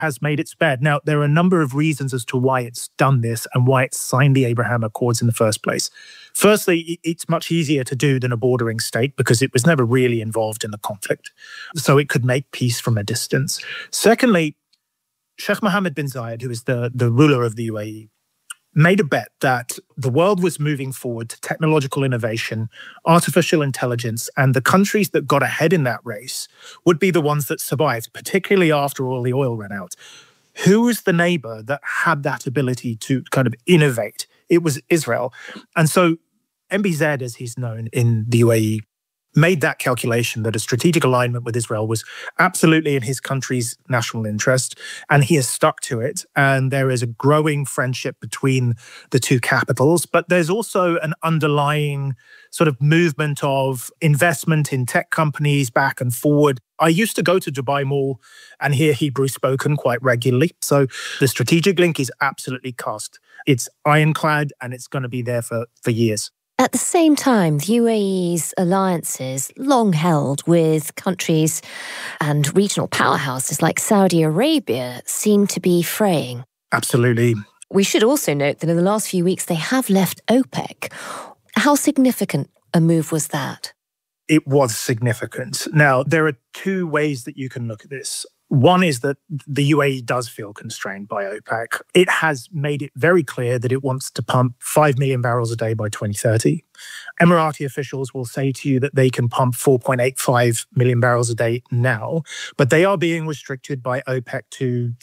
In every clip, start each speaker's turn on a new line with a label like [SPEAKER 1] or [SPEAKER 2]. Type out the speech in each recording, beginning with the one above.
[SPEAKER 1] has made its bed. Now, there are a number of reasons as to why it's done this and why it's signed the Abraham Accords in the first place. Firstly, it's much easier to do than a bordering state because it was never really involved in the conflict. So it could make peace from a distance. Secondly, Sheikh Mohammed bin Zayed, who is the ruler of the UAE, made a bet that the world was moving forward to technological innovation, artificial intelligence, and the countries that got ahead in that race would be the ones that survived, particularly after all the oil ran out. Who was the neighbor that had that ability to kind of innovate? It was Israel. And so MBZ, as he's known in the UAE, made that calculation that a strategic alignment with Israel was absolutely in his country's national interest, and he has stuck to it. And there is a growing friendship between the two capitals, but there's also an underlying sort of movement of investment in tech companies back and forward. I used to go to Dubai Mall and hear Hebrew spoken quite regularly. So the strategic link is absolutely cast. It's ironclad and it's going to be there for years.
[SPEAKER 2] At the same time, the UAE's alliances, long held with countries and regional powerhouses like Saudi Arabia, seem to be fraying.
[SPEAKER 1] Absolutely.
[SPEAKER 2] We should also note that in the last few weeks, they have left OPEC. How significant a move was that?
[SPEAKER 1] It was significant. Now, there are two ways that you can look at this. One is that the UAE does feel constrained by OPEC. It has made it very clear that it wants to pump 5 million barrels a day by 2030. Emirati officials will say to you that they can pump 4.85 million barrels a day now, but they are being restricted by OPEC to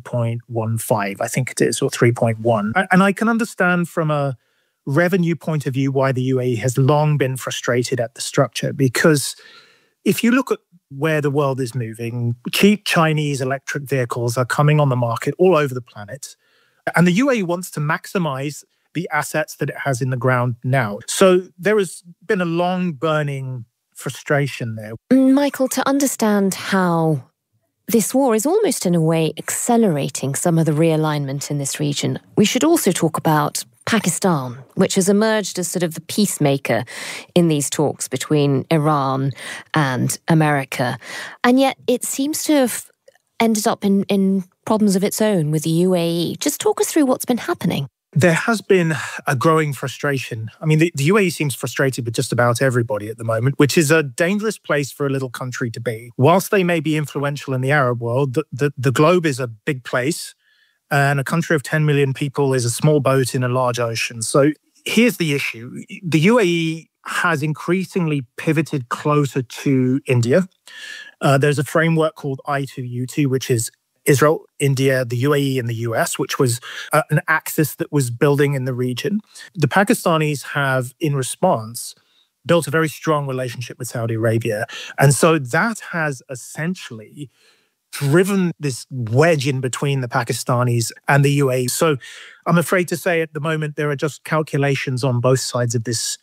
[SPEAKER 1] 3.15, I think it is, or 3.1. And I can understand from a revenue point of view why the UAE has long been frustrated at the structure, because if you look at where the world is moving, cheap Chinese electric vehicles are coming on the market all over the planet. And the UAE wants to maximize the assets that it has in the ground now. So there has been a long burning frustration there.
[SPEAKER 2] Michael, to understand how this war is almost in a way accelerating some of the realignment in this region, we should also talk about Pakistan, which has emerged as sort of the peacemaker in these talks between Iran and America. And yet it seems to have ended up in problems of its own with the UAE. Just talk us through what's been happening.
[SPEAKER 1] There has been a growing frustration. I mean, the UAE seems frustrated with just about everybody at the moment, which is a dangerous place for a little country to be. Whilst they may be influential in the Arab world, the globe is a big place. And a country of 10 million people is a small boat in a large ocean. So here's the issue. The UAE has increasingly pivoted closer to India. There's a framework called I2U2, which is Israel, India, the UAE, and the US, which was an axis that was building in the region. The Pakistanis have, in response, built a very strong relationship with Saudi Arabia. And so that has essentially driven this wedge in between the Pakistanis and the UAE. So I'm afraid to say at the moment there are just calculations on both sides of this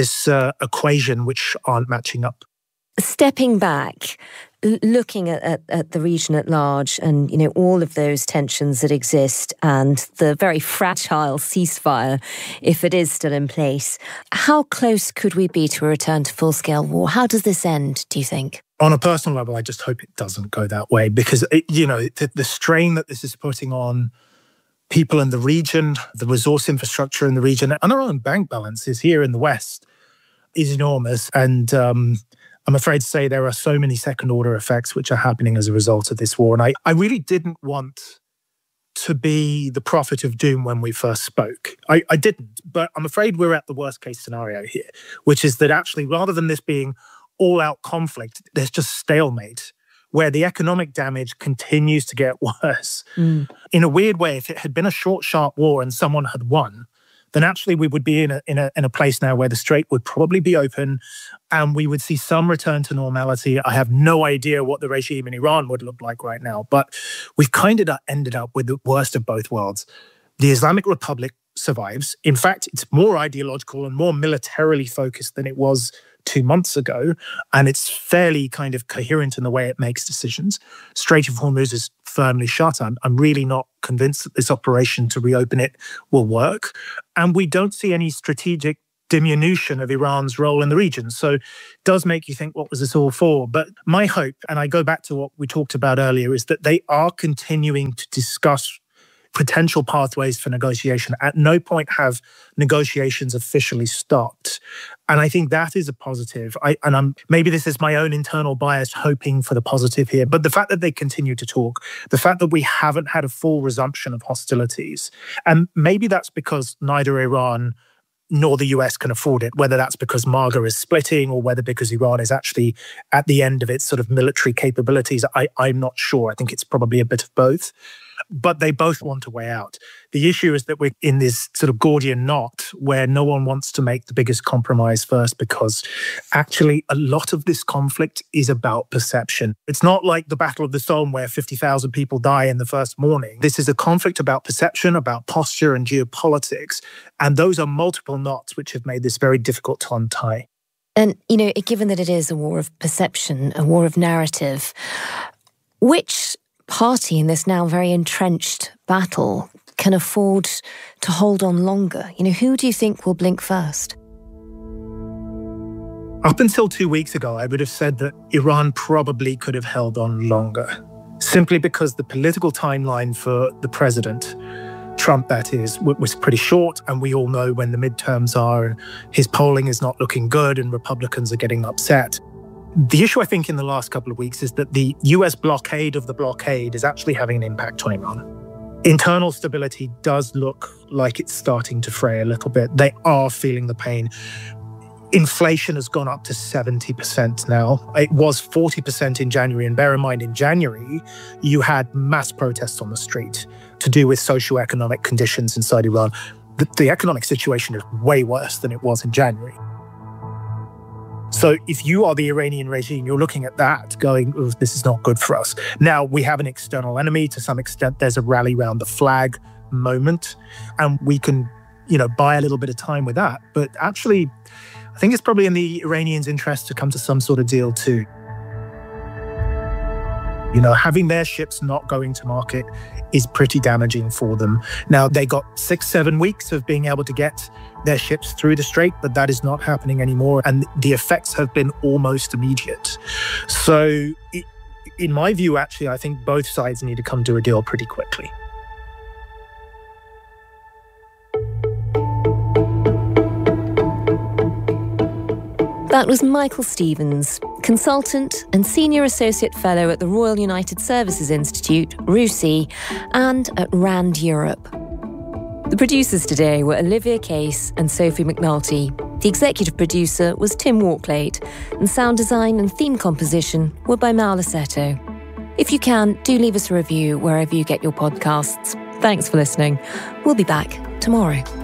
[SPEAKER 1] equation which aren't matching up.
[SPEAKER 2] Stepping back, looking at the region at large and, you know, all of those tensions that exist and the very fragile ceasefire, if it is still in place, how close could we be to a return to full-scale war? How does this end, do you think?
[SPEAKER 1] On a personal level, I just hope it doesn't go that way because, the strain that this is putting on people in the region, the resource infrastructure in the region, and our own bank balances here in the West is enormous. And I'm afraid to say there are so many second-order effects which are happening as a result of this war. And I really didn't want to be the prophet of doom when we first spoke. I didn't, but I'm afraid we're at the worst-case scenario here, which is that actually, rather than this being all-out conflict, there's just stalemate, where the economic damage continues to get worse. In a weird way, if it had been a short, sharp war and someone had won, then actually we would be in a place now where the Strait would probably be open and we would see some return to normality. I have no idea what the regime in Iran would look like right now, but we've kind of ended up with the worst of both worlds. The Islamic Republic survives. In fact, it's more ideological and more militarily focused than it was 2 months ago, and it's fairly kind of coherent in the way it makes decisions. Strait of Hormuz is firmly shut. I'm really not convinced that this operation to reopen it will work. And we don't see any strategic diminution of Iran's role in the region. So it does make you think, what was this all for? But my hope, and I go back to what we talked about earlier, is that they are continuing to discuss potential pathways for negotiation. At no point have negotiations officially stopped. And I think that is a positive. Maybe this is my own internal bias hoping for the positive here, but the fact that they continue to talk, the fact that we haven't had a full resumption of hostilities, and maybe that's because neither Iran nor the US can afford it, whether that's because MAGA is splitting or whether because Iran is actually at the end of its sort of military capabilities. I'm not sure. I think it's probably a bit of both. But they both want a way out. The issue is that we're in this sort of Gordian knot where no one wants to make the biggest compromise first, because actually a lot of this conflict is about perception. It's not like the Battle of the Somme where 50,000 people die in the first morning. This is a conflict about perception, about posture and geopolitics. And those are multiple knots which have made this very difficult to untie.
[SPEAKER 2] And, given that it is a war of perception, a war of narrative, which party in this now very entrenched battle can afford to hold on longer? Who do you think will blink first?
[SPEAKER 1] Up until 2 weeks ago, I would have said that Iran probably could have held on longer, simply because the political timeline for the president, Trump that is, was pretty short, and we all know when the midterms are, and his polling is not looking good and Republicans are getting upset. The issue, I think, in the last couple of weeks is that the US blockade of the blockade is actually having an impact on Iran. Internal stability does look like it's starting to fray a little bit. They are feeling the pain. Inflation has gone up to 70% now. It was 40% in January. And bear in mind, in January, you had mass protests on the street to do with socioeconomic conditions inside Iran. The economic situation is way worse than it was in January. So if you are the Iranian regime, you're looking at that going, oh, this is not good for us. Now, we have an external enemy. To some extent, there's a rally around the flag moment, and we can, buy a little bit of time with that. But actually, I think it's probably in the Iranians' interest to come to some sort of deal too. Having their ships not going to market is pretty damaging for them. Now, they got 6-7 weeks of being able to get their ships through the strait, but that is not happening anymore. And the effects have been almost immediate. So in my view, actually, I think both sides need to come to a deal pretty quickly.
[SPEAKER 2] That was Michael Stevens, consultant and senior associate fellow at the Royal United Services Institute, RUSI, and at RAND Europe. The producers today were Olivia Case and Sophie McNulty. The executive producer was Tim Walklate, and sound design and theme composition were by Mal Lassetto. If you can, do leave us a review wherever you get your podcasts. Thanks for listening. We'll be back tomorrow.